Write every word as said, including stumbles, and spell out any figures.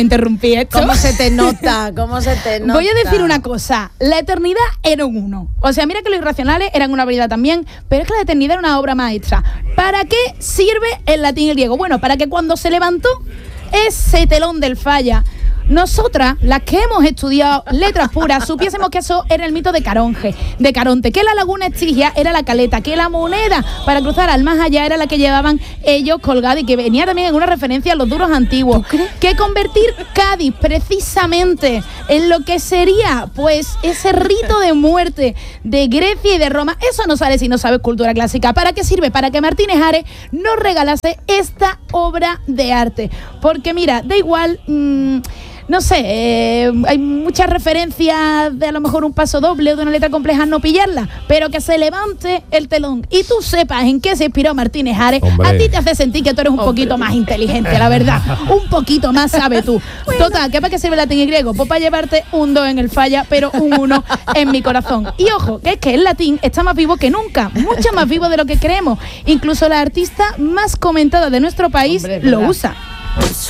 Interrumpí esto. ¿Cómo se te nota? ¿Cómo se te nota? Voy a decir una cosa. La eternidad era un uno. O sea, mira que los irracionales eran una habilidad también, pero es que la eternidad era una obra maestra. ¿Para qué sirve el latín y el griego? Bueno, para que cuando se levantó ese telón del falla, nosotras, las que hemos estudiado letras puras, supiésemos que eso era el mito de Caronte, de Caronte, que la laguna Estigia era la caleta, que la moneda para cruzar al más allá era la que llevaban ellos colgada y que venía también en una referencia a los duros antiguos. Que convertir Cádiz precisamente en lo que sería pues ese rito de muerte de Grecia y de Roma, eso no sale si no sabes cultura clásica. ¿Para qué sirve? Para que Martínez Ares nos regalase esta obra de arte. Porque mira, da igual... Mmm, no sé, eh, hay muchas referencias de a lo mejor un paso doble o de una letra compleja no pillarla, pero que se levante el telón y tú sepas en qué se inspiró Martínez Ares, Hombre. a ti te hace sentir que tú eres un Hombre. poquito más inteligente, la verdad, un poquito más sabes tú. Bueno. Total, ¿qué para qué sirve el latín y griego? Pues para llevarte un dos en el falla, pero un uno en mi corazón. Y ojo, que es que el latín está más vivo que nunca, mucho más vivo de lo que creemos. Incluso la artista más comentada de nuestro país Hombre, lo usa.